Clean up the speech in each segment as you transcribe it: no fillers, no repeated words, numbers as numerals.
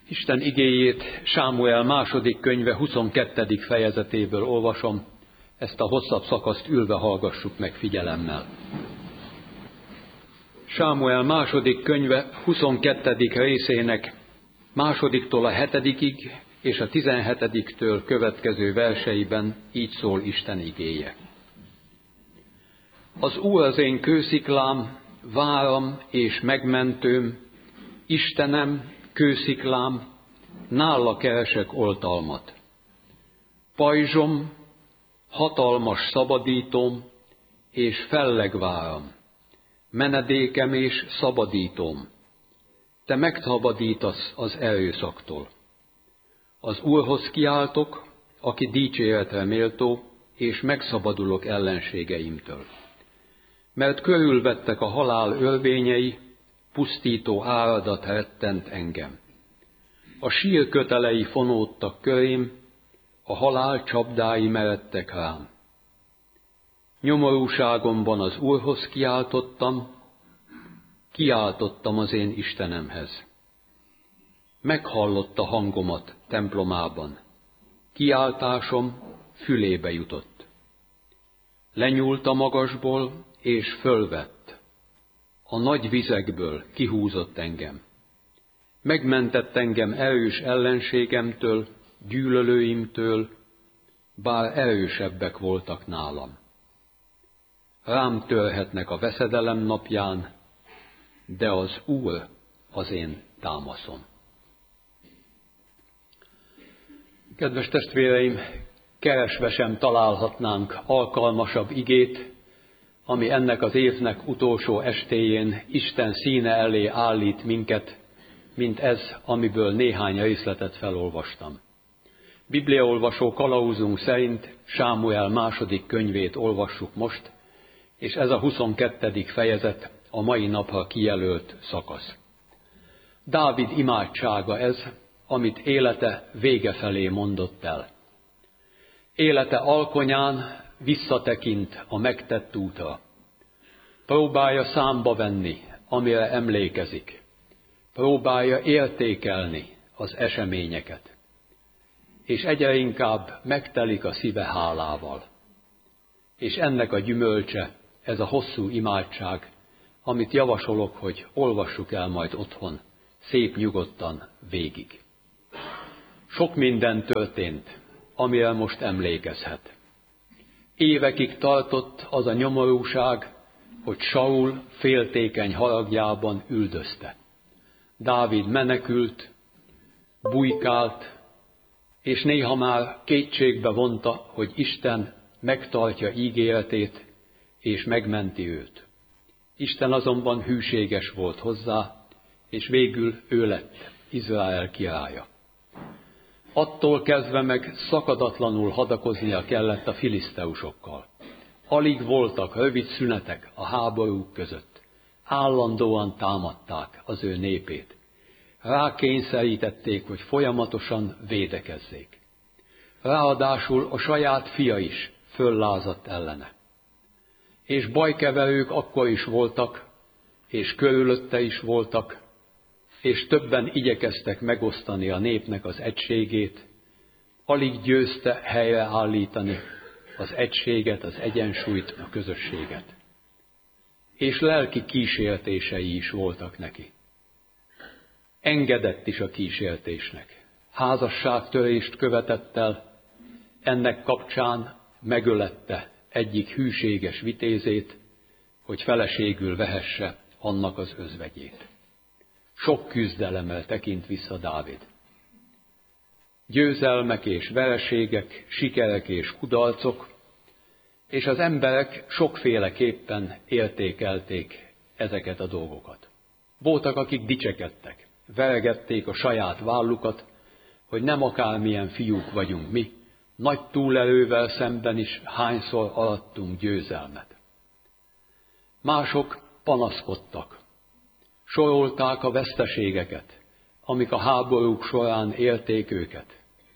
Isten igéjét Sámuel második könyve 22. fejezetéből olvasom, ezt a hosszabb szakaszt ülve hallgassuk meg figyelemmel. Sámuel második könyve 22. részének másodiktól a 7. és a 17. következő verseiben így szól Isten igéje. Az Úr az én kősziklám, váram és megmentőm, Istenem, kősziklám, nála keresek oltalmat. Pajzsom, hatalmas szabadítóm és fellegváram, menedékem és szabadítóm. Te megszabadítasz az erőszaktól. Az Úrhoz kiáltok, aki dicséretre méltó, és megszabadulok ellenségeimtől. Mert körülvettek a halál örvényei, pusztító áradat rettent engem. A sír kötelei fonódtak körém, a halál csapdái meredtek rám. Nyomorúságomban az Úrhoz kiáltottam az én Istenemhez. Meghallotta hangomat templomában, kiáltásom fülébe jutott. Lenyúlt a magasból, és fölvett. A nagy vizekből kihúzott engem. Megmentett engem erős ellenségemtől, gyűlölőimtől, bár erősebbek voltak nálam. Rám törhetnek a veszedelem napján, de az Úr az én támaszom. Kedves testvéreim, keresve sem találhatnánk alkalmasabb igét, ami ennek az évnek utolsó estéjén Isten színe elé állít minket, mint ez, amiből néhány részletet felolvastam. Bibliaolvasó kalauzunk szerint Sámuel második könyvét olvassuk most, és ez a 22. fejezet a mai napra kijelölt szakasz. Dávid imádsága ez, amit élete vége felé mondott el. Élete alkonyán visszatekint a megtett útra. Próbálja számba venni, amire emlékezik. Próbálja értékelni az eseményeket. És egyre inkább megtelik a szíve hálával. És ennek a gyümölcse, ez a hosszú imádság, amit javasolok, hogy olvassuk el majd otthon, szép nyugodtan végig. Sok minden történt, amire most emlékezhet. Évekig tartott az a nyomorúság, hogy Saul féltékeny haragjában üldözte. Dávid menekült, bujkált, és néha már kétségbe vonta, hogy Isten megtartja ígéretét, és megmenti őt. Isten azonban hűséges volt hozzá, és végül ő lett Izrael királya. Attól kezdve meg szakadatlanul hadakoznia kellett a filiszteusokkal. Alig voltak rövid szünetek a háborúk között. Állandóan támadták az ő népét. Rákényszerítették, hogy folyamatosan védekezzék. Ráadásul a saját fia is föllázadt ellene. És bajkeverők akkor is voltak, és körülötte is voltak, és többen igyekeztek megosztani a népnek az egységét, alig győzte helyreállítani az egységet, az egyensúlyt, a közösséget. És lelki kísértései is voltak neki. Engedett is a kísértésnek. Házasságtörést követett el, ennek kapcsán megölette egyik hűséges vitézét, hogy feleségül vehesse annak az özvegyét. Sok küzdelemmel tekint vissza Dávid. Győzelmek és vereségek, sikerek és kudarcok, és az emberek sokféleképpen értékelték ezeket a dolgokat. Voltak, akik dicsekedtek, veregették a saját vállukat, hogy nem akármilyen fiúk vagyunk mi, nagy túlerővel szemben is hányszor arattunk győzelmet. Mások panaszkodtak, sorolták a veszteségeket, amik a háborúk során élték őket.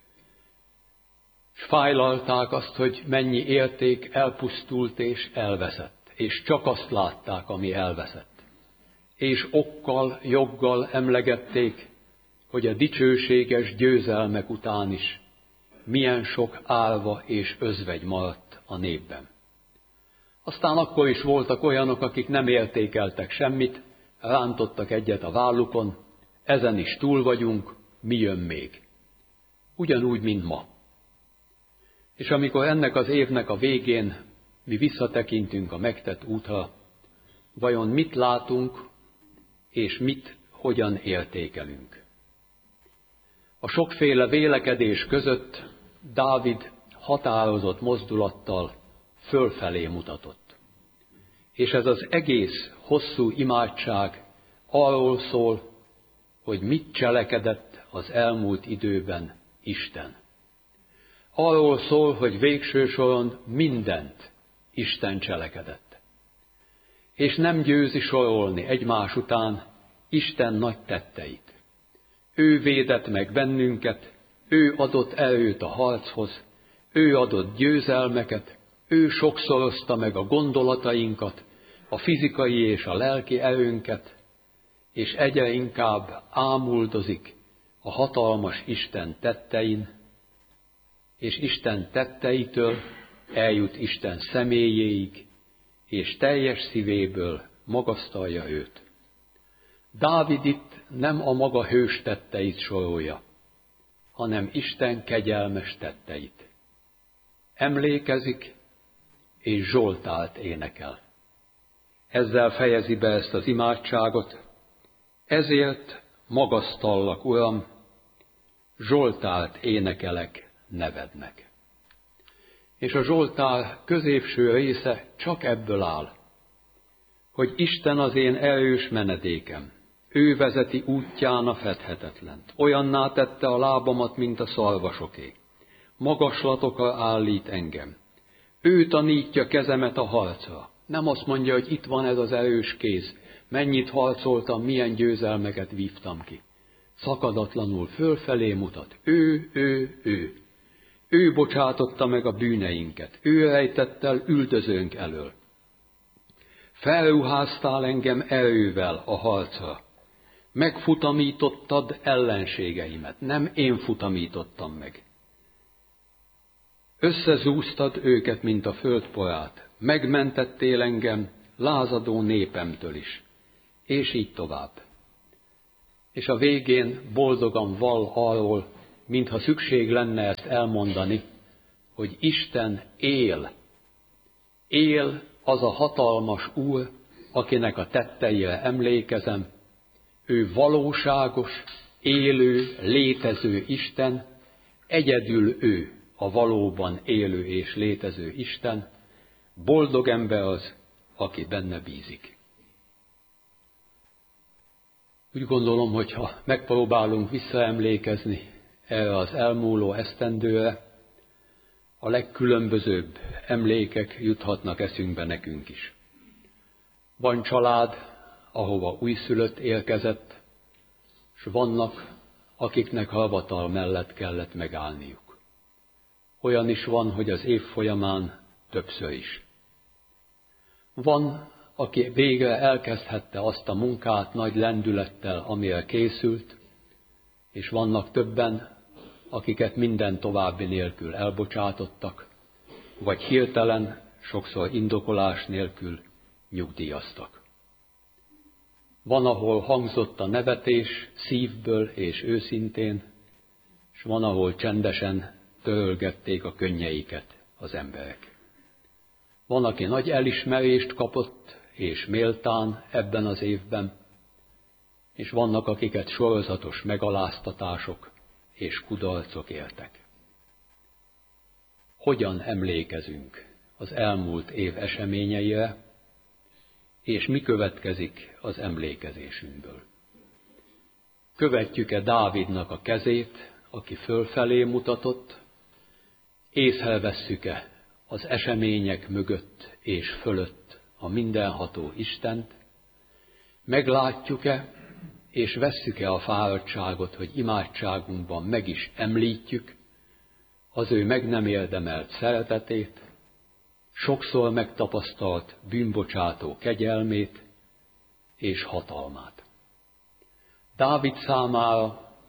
S fájlalták azt, hogy mennyi érték elpusztult és elveszett, és csak azt látták, ami elveszett. És okkal, joggal emlegették, hogy a dicsőséges győzelmek után is milyen sok álva és özvegy maradt a népben. Aztán akkor is voltak olyanok, akik nem értékeltek semmit, rántottak egyet a vállukon, ezen is túl vagyunk, mi jön még? Ugyanúgy, mint ma. És amikor ennek az évnek a végén mi visszatekintünk a megtett útra, vajon mit látunk, és mit, hogyan értékelünk? A sokféle vélekedés között Dávid határozott mozdulattal fölfelé mutatott. És ez az egész hosszú imádság arról szól, hogy mit cselekedett az elmúlt időben Isten. Arról szól, hogy végső soron mindent Isten cselekedett. És nem győzi sorolni egymás után Isten nagy tetteit. Ő védett meg bennünket, ő adott erőt a harchoz, ő adott győzelmeket, ő sokszorozta meg a gondolatainkat, a fizikai és a lelki erőnket, és egyre inkább ámuldozik a hatalmas Isten tettein, és Isten tetteitől eljut Isten személyéig, és teljes szívéből magasztalja őt. Dávid itt nem a maga hős tetteit sorolja, hanem Isten kegyelmes tetteit. Emlékezik, és Zsoltárt énekel. Ezzel fejezi be ezt az imádságot, ezért magasztallak, Uram, Zsoltárt énekelek nevednek. És a Zsoltár középső része csak ebből áll, hogy Isten az én erős menedékem, ő vezeti útján a fedhetetlent, olyanná tette a lábamat, mint a szarvasoké, magaslatokra állít engem, ő tanítja kezemet a harcra. Nem azt mondja, hogy itt van ez az erős kéz, mennyit harcoltam, milyen győzelmeket vívtam ki. Szakadatlanul fölfelé mutat. Ő. Ő bocsátotta meg a bűneinket, ő rejtett el üldözőnk elől. Felruháztál engem erővel a harcra. Megfutamítottad ellenségeimet, nem én futamítottam meg. Összezúztad őket, mint a földporát, megmentettél engem lázadó népemtől is, és így tovább. És a végén boldogan val arról, mintha szükség lenne ezt elmondani, hogy Isten él. Él az a hatalmas Úr, akinek a tetteire emlékezem. Ő valóságos, élő, létező Isten, egyedül ő a valóban élő és létező Isten, boldog ember az, aki benne bízik. Úgy gondolom, hogy ha megpróbálunk visszaemlékezni erre az elmúló esztendőre, a legkülönbözőbb emlékek juthatnak eszünkbe nekünk is. Van család, ahova újszülött érkezett, s vannak, akiknek havatal mellett kellett megállniuk. Olyan is van, hogy az év folyamán többször is. Van, aki végre elkezdhette azt a munkát nagy lendülettel, amire készült, és vannak többen, akiket minden további nélkül elbocsátottak, vagy hirtelen, sokszor indokolás nélkül nyugdíjaztak. Van, ahol hangzott a nevetés szívből és őszintén, és van, ahol csendesen törölgették a könnyeiket az emberek. Van, aki nagy elismerést kapott, és méltán ebben az évben, és vannak, akiket sorozatos megaláztatások és kudarcok értek. Hogyan emlékezünk az elmúlt év eseményeire, és mi következik az emlékezésünkből? Követjük-e Dávidnak a kezét, aki fölfelé mutatott, észrevesszük-e az események mögött és fölött a mindenható Istent, meglátjuk-e és vesszük-e a fáradtságot, hogy imádságunkban meg is említjük az ő meg nem érdemelt szeretetét, sokszor megtapasztalt bűnbocsátó kegyelmét és hatalmát. Dávid számára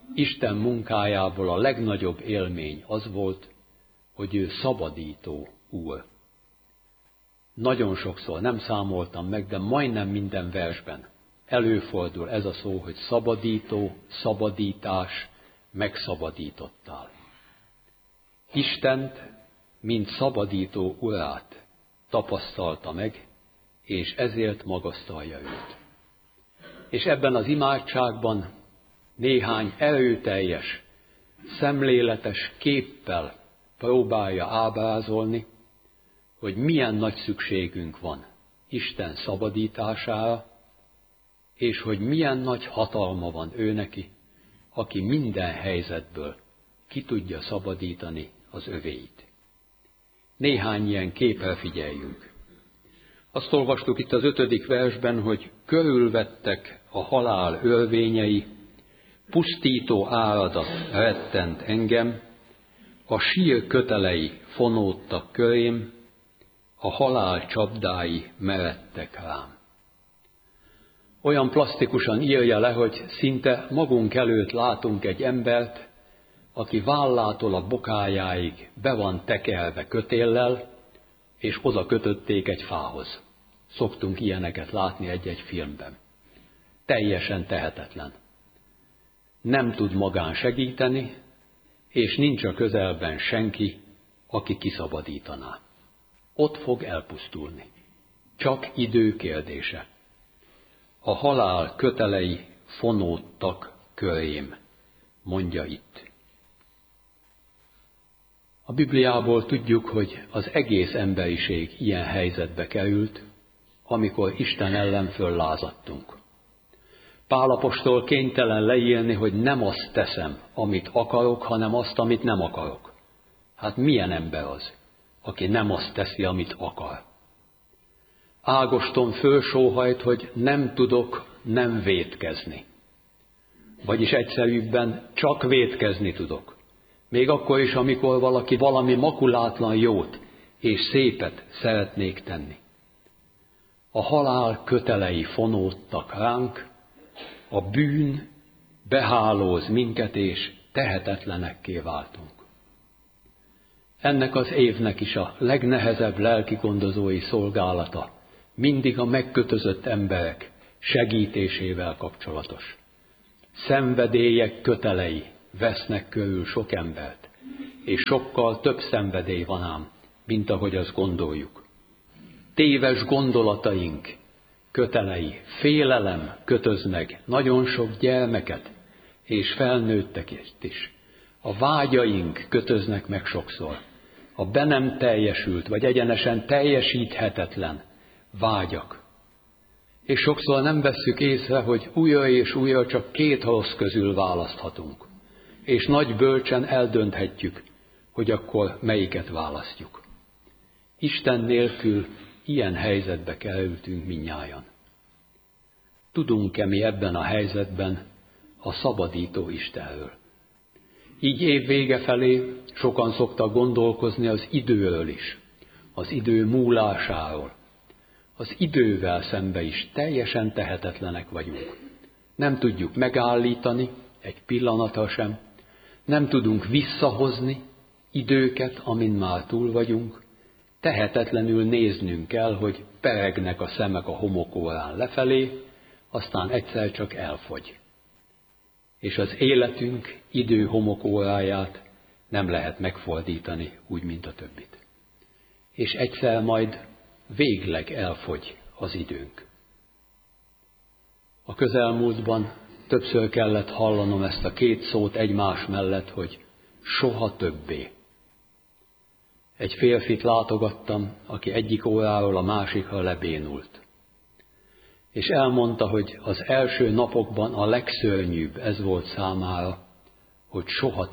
Isten munkájából a legnagyobb élmény az volt, hogy ő szabadító Úr. Nagyon sokszor, nem számoltam meg, de majdnem minden versben előfordul ez a szó, hogy szabadító, szabadítás, megszabadítottál. Istent, mint szabadító Urát tapasztalta meg, és ezért magasztalja őt. És ebben az imádságban néhány erőteljes, szemléletes képpel próbálja ábrázolni, hogy milyen nagy szükségünk van Isten szabadítására, és hogy milyen nagy hatalma van ő neki, aki minden helyzetből ki tudja szabadítani az övéit. Néhány ilyen képre figyeljünk. Azt olvastuk itt az 5. versben, hogy körülvettek a halál örvényei, pusztító áradat rettent engem, a sír kötelei fonódtak körém, a halál csapdái meredtek rám. Olyan plastikusan írja le, hogy szinte magunk előtt látunk egy embert, aki vállától a bokájáig be van tekerve kötéllel, és oda kötötték egy fához. Szoktunk ilyeneket látni egy-egy filmben. Teljesen tehetetlen. Nem tud magán segíteni, és nincs a közelben senki, aki kiszabadítaná. Ott fog elpusztulni. Csak idő kérdése. A halál kötelei fonódtak körém, mondja itt. A Bibliából tudjuk, hogy az egész emberiség ilyen helyzetbe került, amikor Isten ellen föllázadtunk. Pál apostol kénytelen leírni, hogy nem azt teszem, amit akarok, hanem azt, amit nem akarok. Hát milyen ember az, aki nem azt teszi, amit akar? Ágoston fölsóhajt, hogy nem tudok nem vétkezni. Vagyis egyszerűbben csak vétkezni tudok. Még akkor is, amikor valaki valami makulátlan jót és szépet szeretnék tenni. A halál kötelei fonódtak ránk, a bűn behálóz minket, és tehetetlenekké váltunk. Ennek az évnek is a legnehezebb lelkigondozói szolgálata mindig a megkötözött emberek segítésével kapcsolatos. Szenvedélyek kötelei vesznek körül sok embert, és sokkal több szenvedély van ám, mint ahogy azt gondoljuk. Téves gondolataink kötelei, félelem kötöz meg nagyon sok gyermeket, és felnőtteket is. A vágyaink kötöznek meg sokszor. A be nem teljesült, vagy egyenesen teljesíthetetlen vágyak. És sokszor nem vesszük észre, hogy újra és újra csak 2 rossz közül választhatunk. És nagy bölcsen eldönthetjük, hogy akkor melyiket választjuk. Isten nélkül ilyen helyzetbe kerültünk mindnyájan. Tudunk-e mi ebben a helyzetben a szabadító Istenről? Így év vége felé sokan szoktak gondolkozni az időről is, az idő múlásáról. Az idővel szembe is teljesen tehetetlenek vagyunk. Nem tudjuk megállítani egy pillanatra sem, nem tudunk visszahozni időket, amin már túl vagyunk, tehetetlenül néznünk kell, hogy peregnek a szemek a homokórán lefelé, aztán egyszer csak elfogy. És az életünk idő homokóráját nem lehet megfordítani úgy, mint a többit. És egyszer majd végleg elfogy az időnk. A közelmúltban többször kellett hallanom ezt a 2 szót egymás mellett, hogy soha többé. Egy férfit látogattam, aki egyik óráról a másikra lebénult. És elmondta, hogy az első napokban a legszörnyűbb ez volt számára, hogy soha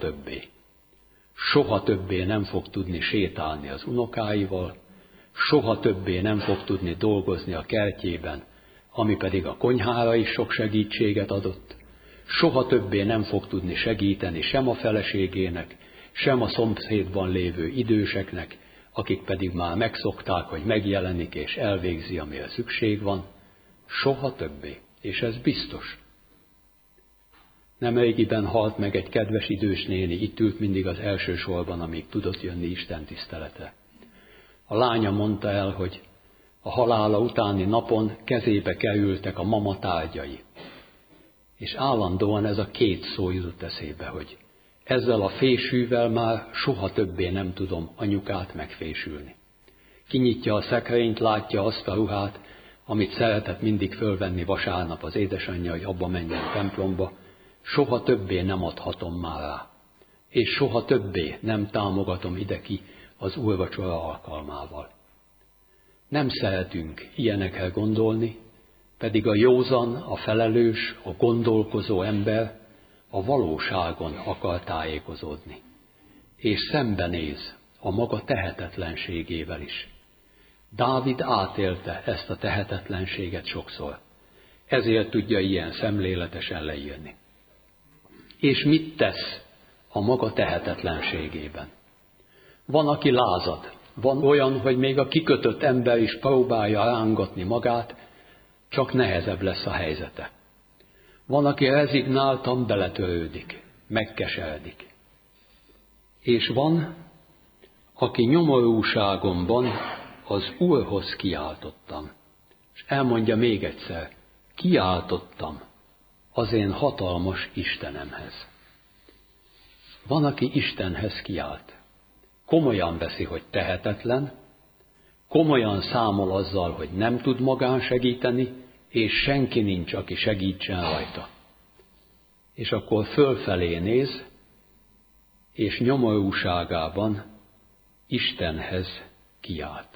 többé nem fog tudni sétálni az unokáival, soha többé nem fog tudni dolgozni a kertjében, ami pedig a konyhára is sok segítséget adott, soha többé nem fog tudni segíteni sem a feleségének, sem a szomszédban lévő időseknek, akik pedig már megszokták, hogy megjelenik és elvégzi, amire szükség van, soha többé, és ez biztos. Nemrégiben halt meg egy kedves idős néni, itt ült mindig az első sorban, amíg tudott jönni Isten tiszteletre. A lánya mondta el, hogy a halála utáni napon kezébe kerültek a mama tárgyai. És állandóan ez a két szó jutott eszébe, hogy ezzel a fésűvel már soha többé nem tudom anyukát megfésülni. Kinyitja a szekrényt, látja azt a ruhát, amit szeretett mindig fölvenni vasárnap az édesanyja, hogy abba menjen templomba, soha többé nem adhatom már rá, és soha többé nem támogatom ide ki az úrvacsora alkalmával. Nem szeretünk ilyenekre gondolni, pedig a józan, a felelős, a gondolkozó ember a valóságon akar tájékozódni, és szembenéz a maga tehetetlenségével is. Dávid átélte ezt a tehetetlenséget sokszor, ezért tudja ilyen szemléletesen leírni. És mit tesz a maga tehetetlenségében? Van, aki lázad, van olyan, hogy még a kikötött ember is próbálja rángatni magát, csak nehezebb lesz a helyzete. Van, aki rezignáltan beletörődik, megkeserdik. És van, aki nyomorúságomban az Úrhoz kiáltottam. És elmondja még egyszer, kiáltottam az én hatalmas Istenemhez. Van, aki Istenhez kiált. Komolyan veszi, hogy tehetetlen, komolyan számol azzal, hogy nem tud magán segíteni, és senki nincs, aki segítsen rajta. És akkor fölfelé néz, és nyomorúságában Istenhez kiált.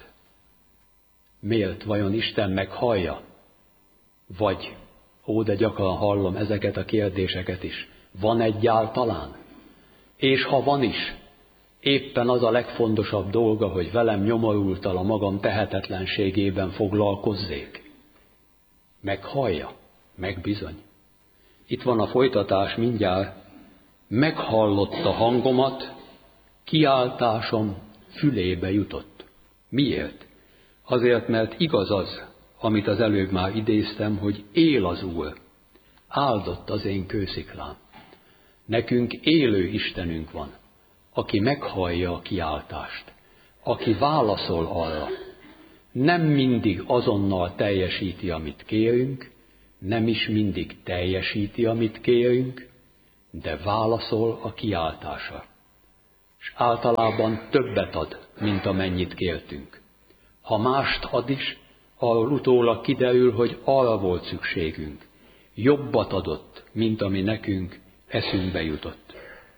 Miért? Vajon Isten meghallja? Vagy, de gyakran hallom ezeket a kérdéseket is, van egyáltalán? És ha van is, éppen az a legfontosabb dolga, hogy velem nyomorultal a magam tehetetlenségében foglalkozzék. Meghallja? Meg bizony. Itt van a folytatás mindjárt. Meghallotta hangomat, kiáltásom fülébe jutott. Miért? Azért, mert igaz az, amit az előbb már idéztem, hogy él az Úr. Áldott az én kősziklám. Nekünk élő Istenünk van, aki meghallja a kiáltást, aki válaszol arra. Nem mindig azonnal teljesíti, amit kérünk, nem is mindig teljesíti, amit kérünk, de válaszol a kiáltásra. És általában többet ad, mint amennyit kértünk. Ha mást ad is, arról utólag kiderül, hogy arra volt szükségünk. Jobbat adott, mint ami nekünk eszünkbe jutott.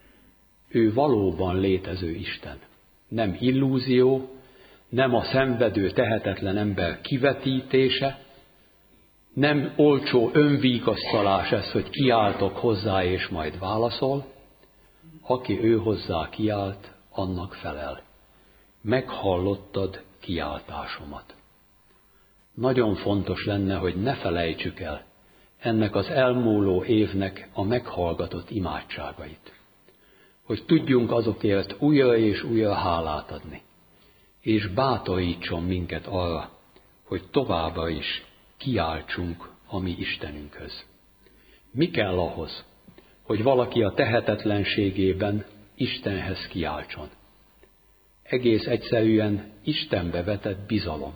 Ő valóban létező Isten. Nem illúzió, nem a szenvedő, tehetetlen ember kivetítése, nem olcsó önvigasztalás ez, hogy kiáltok hozzá, és majd válaszol. Aki ő hozzá kiált, annak felel. Meghallottad kiáltásomat. Nagyon fontos lenne, hogy ne felejtsük el ennek az elmúló évnek a meghallgatott imádságait. Hogy tudjunk azokért újra és újra hálát adni. És bátorítson minket arra, hogy továbbra is kiáltsunk a mi Istenünkhöz. Mi kell ahhoz, hogy valaki a tehetetlenségében Istenhez kiáltson? Egész egyszerűen Istenbe vetett bizalom.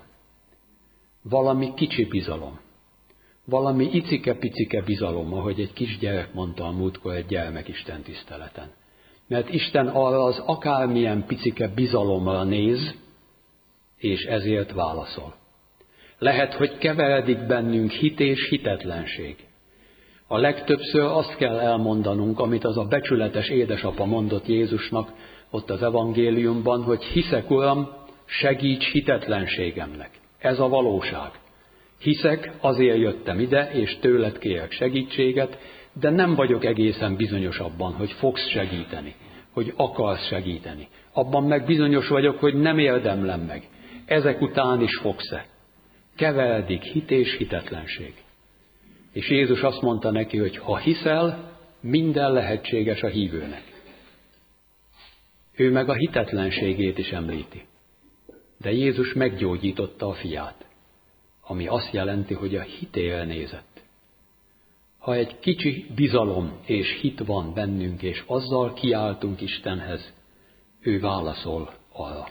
Valami kicsi bizalom. Valami icike-picike bizalom, ahogy egy kisgyerek mondta a múltkor egy gyermekisten tiszteleten. Mert Isten arra az akármilyen picike bizalomra néz, és ezért válaszol. Lehet, hogy keveredik bennünk hit és hitetlenség. A legtöbbször azt kell elmondanunk, amit az a becsületes édesapa mondott Jézusnak ott az evangéliumban, hogy hiszek, Uram, segíts hitetlenségemnek. Ez a valóság. Hiszek, azért jöttem ide, és tőled kérek segítséget, de nem vagyok egészen bizonyos abban, hogy fogsz segíteni, hogy akarsz segíteni. Abban meg bizonyos vagyok, hogy nem érdemlem meg. Ezek után is fogsz-e? Keveredik hit és hitetlenség. És Jézus azt mondta neki, hogy ha hiszel, minden lehetséges a hívőnek. Ő meg a hitetlenségét is említi. De Jézus meggyógyította a fiát, ami azt jelenti, hogy a hitére nézett. ha egy kicsi bizalom és hit van bennünk, és azzal kiáltunk Istenhez, ő válaszol arra.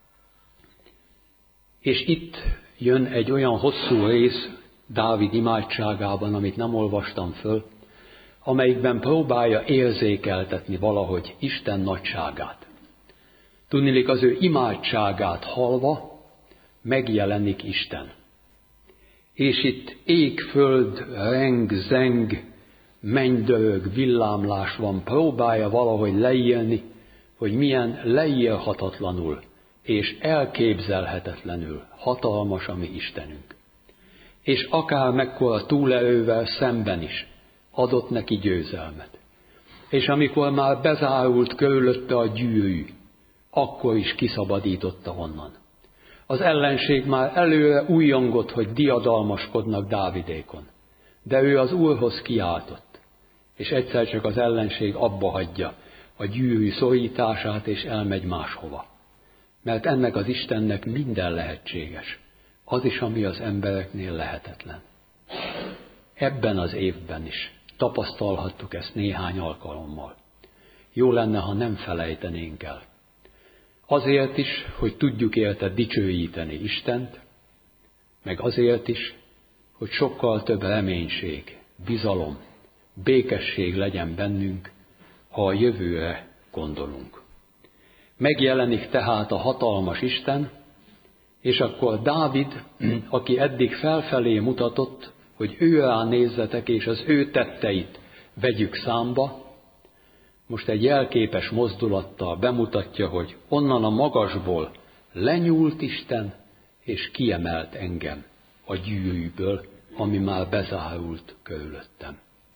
És itt jön egy olyan hosszú rész Dávid imádságában, amit nem olvastam föl, amelyikben próbálja érzékeltetni valahogy Isten nagyságát. Tudniillik, az ő imádságát hallva megjelenik Isten. És itt ég, föld, reng, zeng, mennydörög, villámlás van, próbálja valahogy leírni, hogy milyen leírhatatlanul és elképzelhetetlenül hatalmas a mi Istenünk. És akár mekkora túlerővel szemben is adott neki győzelmet. És amikor már bezárult körülötte a gyűrű, akkor is kiszabadította onnan. Az ellenség már előre újjongott, hogy diadalmaskodnak Dávidékon. De ő az Úrhoz kiáltott, és egyszer csak az ellenség abba hagyja a gyűrű szorítását, és elmegy máshova. Mert ennek az Istennek minden lehetséges, az is, ami az embereknél lehetetlen. Ebben az évben is tapasztalhattuk ezt néhány alkalommal. Jó lenne, ha nem felejtenénk el. Azért is, hogy tudjuk érte dicsőíteni Istent, meg azért is, hogy sokkal több reménység, bizalom, békesség legyen bennünk, ha a jövőre gondolunk. Megjelenik tehát a hatalmas Isten, és akkor Dávid, aki eddig felfelé mutatott, hogy ő rá nézzetek, és az ő tetteit vegyük számba, most egy jelképes mozdulattal bemutatja, hogy onnan a magasból lenyúlt Isten, és kiemelt engem a gyűrűből, ami már bezárult körülöttem.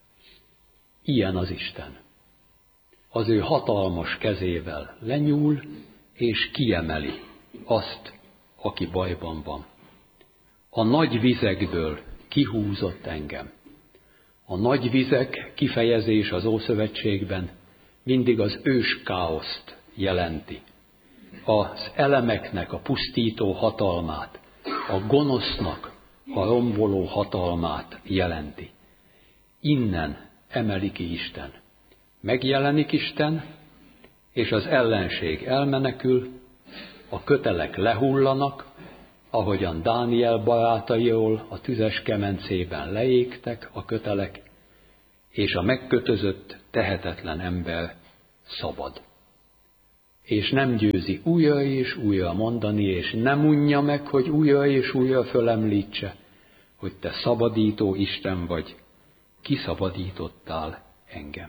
Ilyen az Isten. Az ő hatalmas kezével lenyúl, és kiemeli azt, aki bajban van. A nagy vizekből kihúzott engem. A nagy vizek kifejezés az Ószövetségben mindig az ős káoszt jelenti. Az elemeknek a pusztító hatalmát, a gonosznak a romboló hatalmát jelenti. Innen emeli ki Isten. Megjelenik Isten, és az ellenség elmenekül, a kötelek lehullanak, ahogyan Dániel barátairól a tüzes kemencében leégtek a kötelek, és a megkötözött, tehetetlen ember szabad. És nem győzi újra és újra mondani, és nem unja meg, hogy újra és újra fölemlítse, hogy te szabadító Isten vagy, kiszabadítottál engem.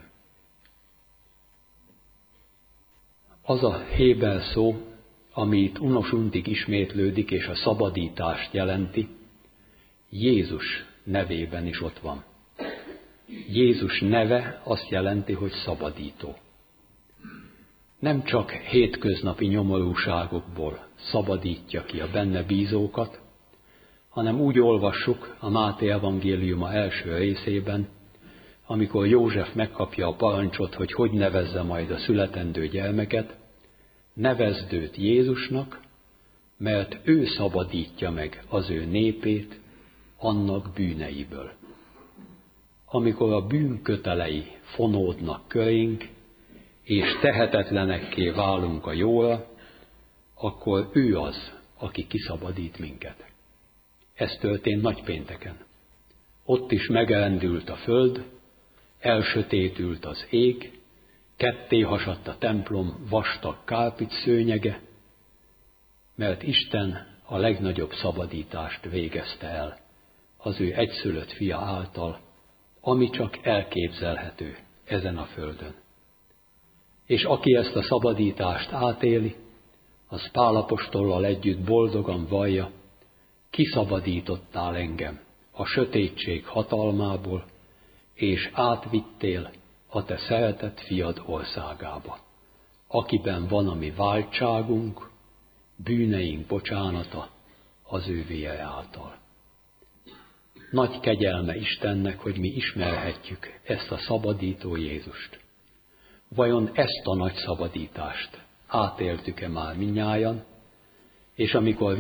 Az a héber szó, ami itt unosuntig ismétlődik, és a szabadítást jelenti, Jézus nevében is ott van. Jézus neve azt jelenti, hogy szabadító. Nem csak hétköznapi nyomorúságokból szabadítja ki a benne bízókat, hanem úgy olvassuk a Máté evangéliuma első részében, amikor József megkapja a parancsot, hogy nevezze majd a születendő gyermeket, nevezd őt Jézusnak, mert ő szabadítja meg az ő népét annak bűneiből. Amikor a bűn kötelei fonódnak körénk, és tehetetlenekké válunk a jóra, akkor ő az, aki kiszabadít minket. Ez történt nagypénteken. Ott is megrendült a föld, elsötétült az ég, ketté hasadt a templom vastag kárpic szőnyege, mert Isten a legnagyobb szabadítást végezte el az ő egyszülött fia által, ami csak elképzelhető ezen a földön. És aki ezt a szabadítást átéli, az Pál apostollal együtt boldogan vallja, kiszabadítottál engem a sötétség hatalmából, és átvittél a te szeretett fiad országába, akiben van a mi váltságunk, bűneink bocsánata az ő vére által. Nagy kegyelme Istennek, hogy mi ismerhetjük ezt a szabadító Jézust. Vajon ezt a nagy szabadítást átéltük-e már mindnyájan, és amikor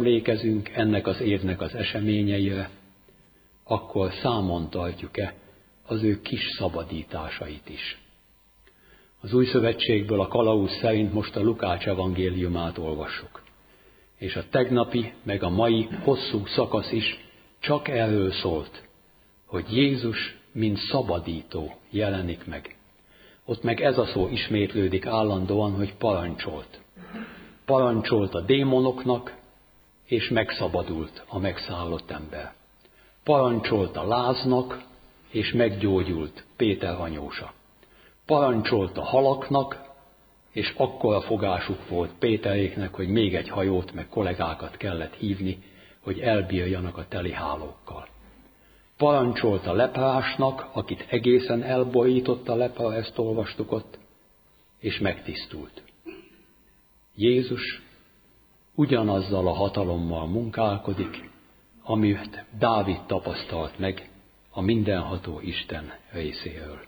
visszaemlékezünk ennek az évnek az eseményeire, akkor számon tartjuk-e, az ő kis szabadításait is. Az Új Szövetségből a kalauz szerint most a Lukács evangéliumát olvassuk. És a tegnapi, meg a mai hosszú szakasz is csak erről szólt, hogy Jézus, mint szabadító jelenik meg. Ott meg ez a szó ismétlődik állandóan, hogy parancsolt. Parancsolt a démonoknak, és megszabadult a megszállott ember. Parancsolt a láznak, és meggyógyult Péter anyósa. Parancsolt a halaknak, és akkora fogásuk volt Péteréknek, hogy még egy hajót meg kollégákat kellett hívni, hogy elbírjanak a teli hálókkal. Parancsolt a leprásnak, akit egészen elborított a lepra, ezt olvastuk ott, és megtisztult. Jézus ugyanazzal a hatalommal munkálkodik, amit Dávid tapasztalt meg a mindenható Isten részéről.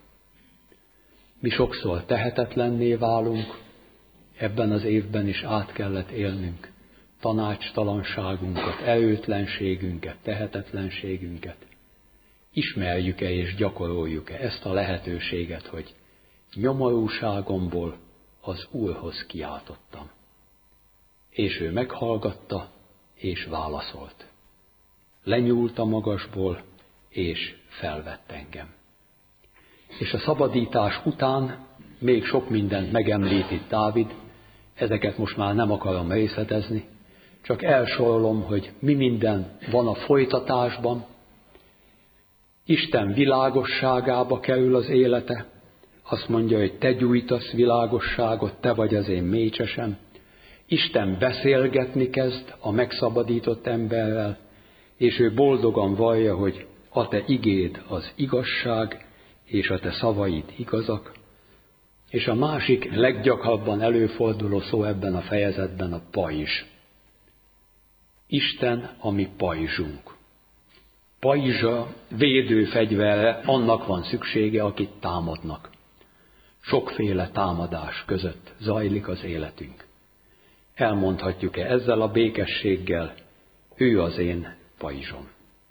Mi sokszor tehetetlenné válunk, ebben az évben is át kellett élnünk tanácstalanságunkat, erőtlenségünket, tehetetlenségünket. Ismerjük-e és gyakoroljuk-e ezt a lehetőséget, hogy nyomorúságomból az Úrhoz kiáltottam. És ő meghallgatta, és válaszolt. Lenyúlt a magasból, és felvett engem. És a szabadítás után még sok mindent megemlít itt Dávid, ezeket most már nem akarom részletezni, csak elsorolom, hogy mi minden van a folytatásban. Isten világosságába kerül az élete, azt mondja, hogy te gyújtasz világosságot, te vagy az én mécsesem. Isten beszélgetni kezd a megszabadított emberrel, és ő boldogan vallja, hogy a te igéd az igazság, és a te szavaid igazak. És a másik leggyakrabban előforduló szó ebben a fejezetben a pajzs. Isten a mi pajzsunk. Pajzsa, védőfegyverre annak van szüksége, akit támadnak. Sokféle támadás között zajlik az életünk. Elmondhatjuk-e ezzel a békességgel, ő az én pajzsom.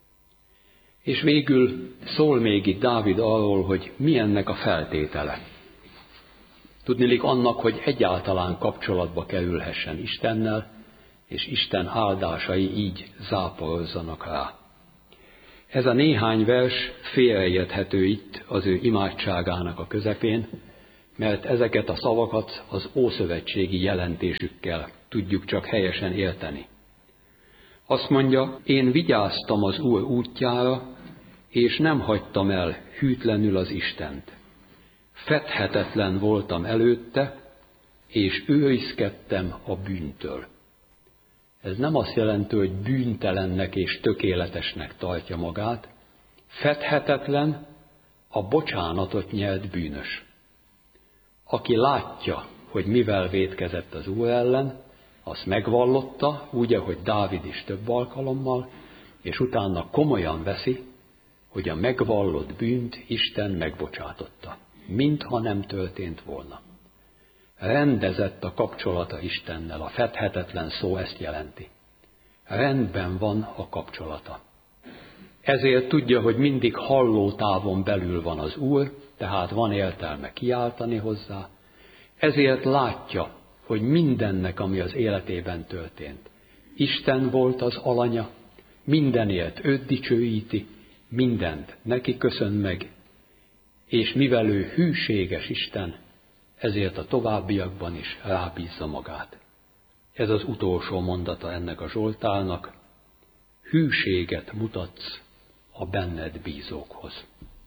És végül szól még itt Dávid arról, hogy mi ennek a feltétele. Tudniillik annak, hogy egyáltalán kapcsolatba kerülhessen Istennel, és Isten áldásai így záporozzanak rá. Ez a néhány vers félreérthető itt az ő imádságának a közepén, mert ezeket a szavakat az ószövetségi jelentésükkel tudjuk csak helyesen érteni. Azt mondja, én vigyáztam az Úr útjára, és nem hagytam el hűtlenül az Istent. Fedhetetlen voltam előtte, és őrizkedtem a bűntől. Ez nem azt jelenti, hogy bűntelennek és tökéletesnek tartja magát. Fedhetetlen, a bocsánatot nyert bűnös. Aki látja, hogy mivel vétkezett az Úr ellen, azt megvallotta, úgy, ahogy Dávid is több alkalommal, és utána komolyan veszi, hogy a megvallott bűnt Isten megbocsátotta, mintha nem történt volna. Rendezett a kapcsolata Istennel, a fedhetetlen szó ezt jelenti. Rendben van a kapcsolata. Ezért tudja, hogy mindig hallótávon belül van az Úr, tehát van értelme kiáltani hozzá. Ezért látja, hogy mindennek, ami az életében történt. Isten volt az alanya, mindenért őt dicsőíti, mindent neki köszön meg, és mivel ő hűséges Isten, ezért a továbbiakban is rábízza magát. Ez az utolsó mondata ennek a Zsoltárnak, hűséget mutatsz a benned bízókhoz.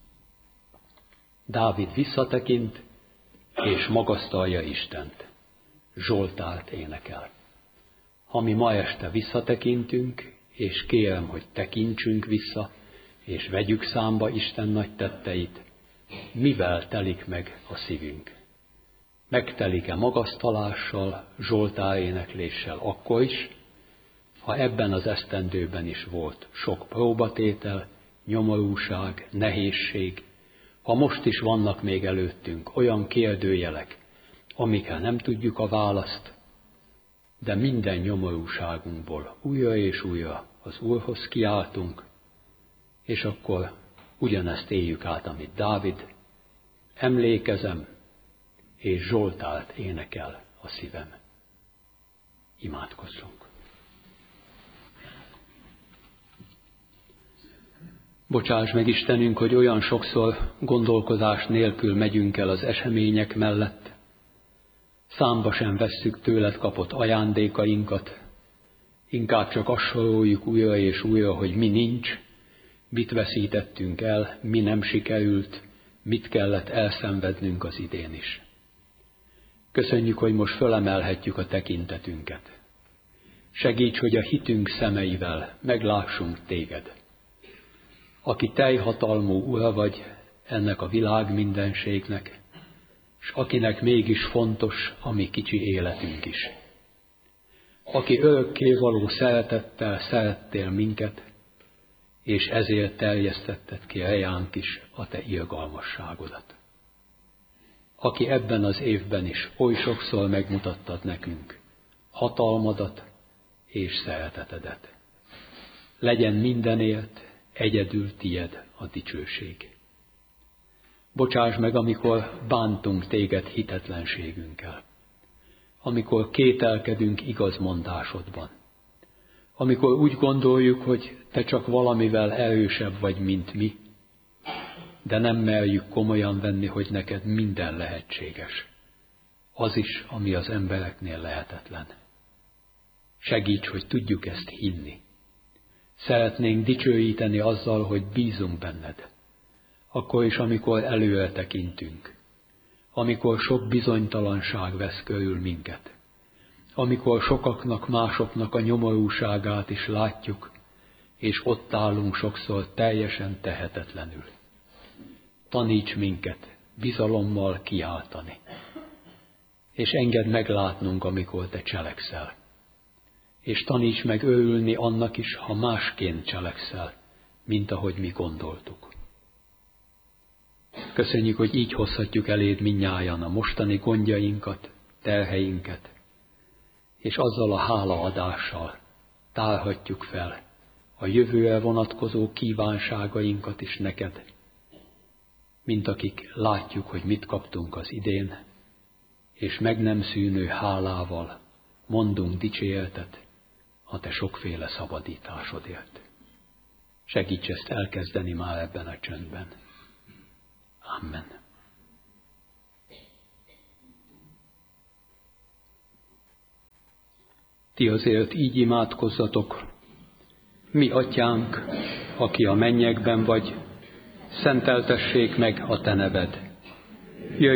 Dávid visszatekint, és magasztalja Istent. Zsoltárt énekel. Ha mi ma este visszatekintünk, és kérem, hogy tekintsünk vissza, és vegyük számba Isten nagy tetteit, mivel telik meg a szívünk? Megtelik-e magasztalással, zsoltárénekléssel akkor is, ha ebben az esztendőben is volt sok próbatétel, nyomorúság, nehézség, ha most is vannak még előttünk olyan kérdőjelek, amikre nem tudjuk a választ, de minden nyomorúságunkból újra és újra az Úrhoz kiáltunk, és akkor ugyanezt éljük át, amit Dávid. Emlékezem, és Zsoltárt énekel a szívem. Imádkozzunk. Bocsáss meg, Istenünk, hogy olyan sokszor gondolkozás nélkül megyünk el az események mellett, számba sem vesszük tőled kapott ajándékainkat, inkább csak azt soroljuk újra és újra, hogy mi nincs, mit veszítettünk el, mi nem sikerült, mit kellett elszenvednünk az idén is. Köszönjük, hogy most fölemelhetjük a tekintetünket. Segíts, hogy a hitünk szemeivel meglássunk téged. Aki teljhatalmú ura vagy ennek a világ mindenségnek, s akinek mégis fontos a mi kicsi életünk is. Aki örökkévaló szeretettel szerettél minket, és ezért terjesztetted ki rejánk is a te irgalmasságodat. Aki ebben az évben is oly sokszor megmutattad nekünk hatalmadat és szeretetedet. Legyen mindenért egyedül tied a dicsőség. Bocsáss meg, amikor bántunk téged hitetlenségünkkel, amikor kételkedünk igazmondásodban, amikor úgy gondoljuk, hogy te csak valamivel erősebb vagy, mint mi, de nem merjük komolyan venni, hogy neked minden lehetséges. Az is, ami az embereknél lehetetlen. Segíts, hogy tudjuk ezt hinni. Szeretnénk dicsőíteni azzal, hogy bízunk benned. Akkor is, amikor előre tekintünk. Amikor sok bizonytalanság vesz körül minket. Amikor sokaknak, másoknak a nyomorúságát is látjuk, és ott állunk sokszor teljesen tehetetlenül. Taníts minket bizalommal kiáltani, és engedd meglátnunk, amikor te cselekszel. És taníts meg örülni annak is, ha másként cselekszel, mint ahogy mi gondoltuk. Köszönjük, hogy így hozhatjuk eléd mindnyájan a mostani gondjainkat, terheinket, és azzal a hálaadással tárhatjuk fel a jövőre vonatkozó kívánságainkat is neked, mint akik látjuk, hogy mit kaptunk az idén, és meg nem szűnő hálával mondunk dicséretet a te sokféle szabadításodért. Segíts ezt elkezdeni már ebben a csöndben. Amen. Ti azért így imádkozzatok: mi atyánk, aki a mennyekben vagy, szenteltessék meg a te neved.